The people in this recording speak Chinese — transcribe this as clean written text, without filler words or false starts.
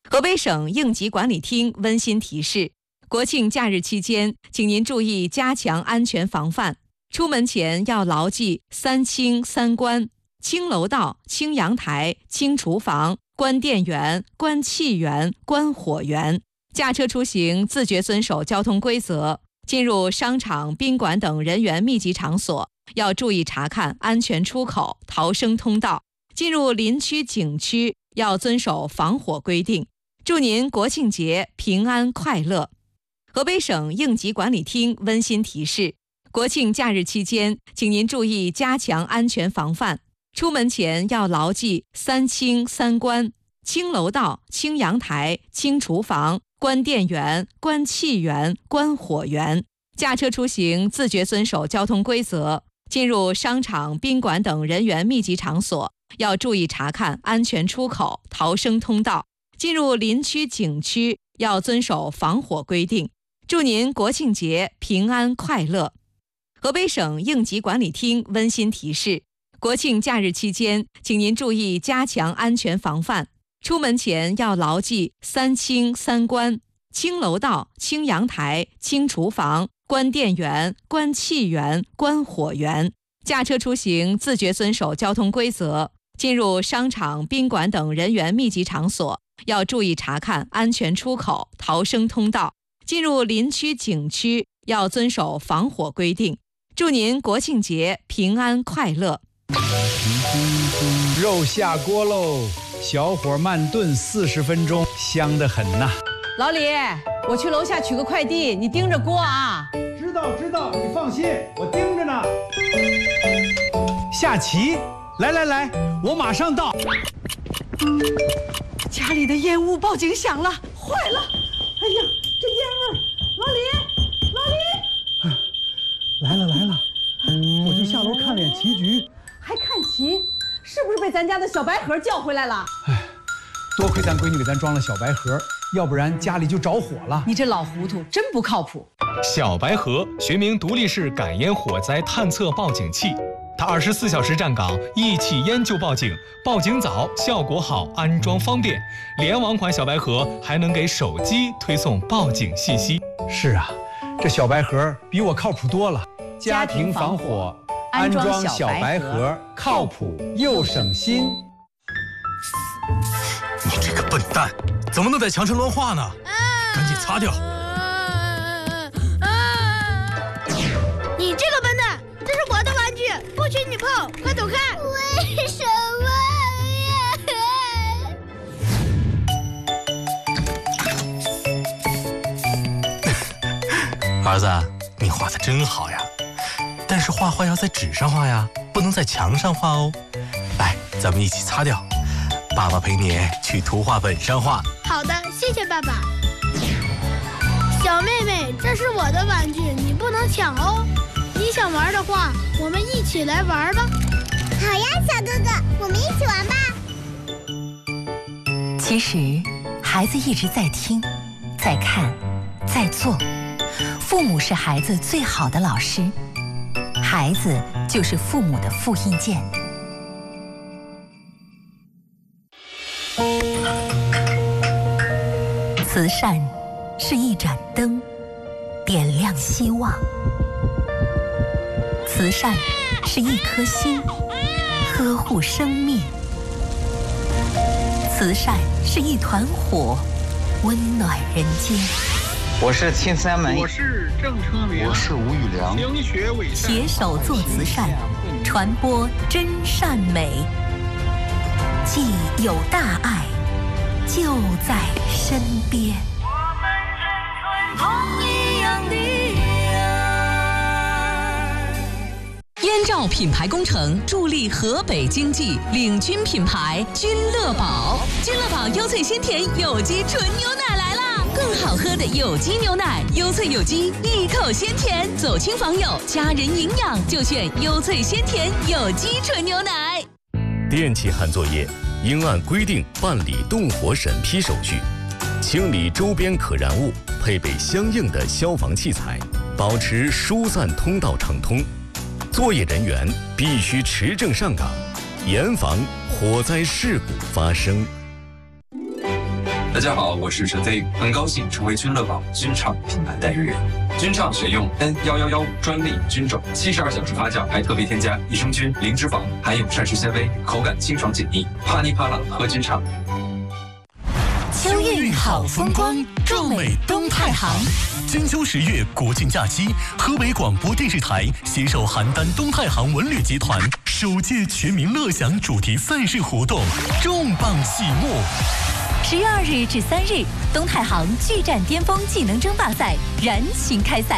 河北省应急管理厅温馨提示：国庆假日期间，请您注意加强安全防范。出门前要牢记3清3关：清楼道、清阳台、清厨房、关电源、关气源、关火源。驾车出行自觉遵守交通规则。进入商场、宾馆等人员密集场所，要注意查看安全出口、逃生通道。进入林区、景区要遵守防火规定。祝您国庆节平安快乐。河北省应急管理厅温馨提示：国庆假日期间，请您注意加强安全防范。出门前要牢记3清3关：清楼道、清阳台、清厨房、关电源、关气源、关火源。驾车出行自觉遵守交通规则。进入商场、宾馆等人员密集场所，要注意查看安全出口、逃生通道。进入林区、景区要遵守防火规定。祝您国庆节平安快乐。河北省应急管理厅温馨提示：国庆假日期间，请您注意加强安全防范。出门前要牢记3清3关：清楼道、清阳台、清厨房、关电源、关气源、关火源。驾车出行自觉遵守交通规则。进入商场、宾馆等人员密集场所，要注意查看安全出口、逃生通道。进入林区、景区要遵守防火规定。祝您国庆节平安快乐。 肉下锅喽，小火慢炖40分钟，香得很呐。 老李，我去楼下取个快递，你盯着锅啊。 知道，你放心，我盯着呢。下棋，来，我马上到。 家里的烟雾报警响了，坏了！哎呀，这烟味儿！老李， 来了，我就下楼看脸棋局。 还看棋？是不是被咱家的小白盒叫回来了？ 哎，多亏咱闺女给咱装了小白盒，要不然家里就着火了。 你这老糊涂，真不靠谱。 小白盒学名独立式感烟火灾探测报警器，它24小时站岗，一起烟就报警，报警早，效果好，安装方便。联网款小白盒还能给手机推送报警信息。 是啊，这小白盒比我靠谱多了。家庭防火，安装小白盒，靠谱又省心。 你这个笨蛋，怎么能在墙上乱画呢？赶紧擦掉！ 你这个笨蛋，这是我的玩具，不许你碰，快走开！为什么？儿子，你画的真好呀！但是画画要在纸上画呀，不能在墙上画哦。来，咱们一起擦掉。爸爸陪你去图画本上画。 好的，谢谢爸爸。小妹妹，这是我的玩具，你不能抢哦。你想玩的话，我们一起来玩吧。 好呀，小哥哥，我们一起玩吧。 其实，孩子一直在听，在看，在做。父母是孩子最好的老师，孩子就是父母的复印件。慈善是一盏灯，点亮希望；慈善是一颗心，呵护生命；慈善是一团火，温暖人间。 我是秦三梅， 我是郑成明， 我是吴宇良。 兴学为善， 携手做慈善，传播真善美，既有大爱，就在身边。 我们身穿同一样的爱。 燕赵品牌工程助力河北经济，领军品牌君乐宝。君乐宝优萃鲜甜有机纯牛奶来啦！更好喝的有机牛奶，优萃有机，一口鲜甜。走亲访友，家人营养，就选优萃鲜甜有机纯牛奶。 电气焊作业应按规定办理动火审批手续，清理周边可燃物，配备相应的消防器材，保持疏散通道畅通。作业人员必须持证上岗，严防火灾事故发生。 大家好，我是陈飞，很高兴成为君乐宝君畅品牌代言人。君畅选用 N111专利菌种，72小时发酵，还特别添加益生菌、零脂肪，含有膳食纤维，口感清爽解腻，啪哩啪啦喝君畅。 秋韵好风光，壮美东太行。 金秋10月国庆假期，河北广播电视台携手邯郸东太行文旅集团首届全民乐享主题赛事活动重磅启幕。 10月2日至3日，东太行巨战巅峰技能争霸赛燃情开赛。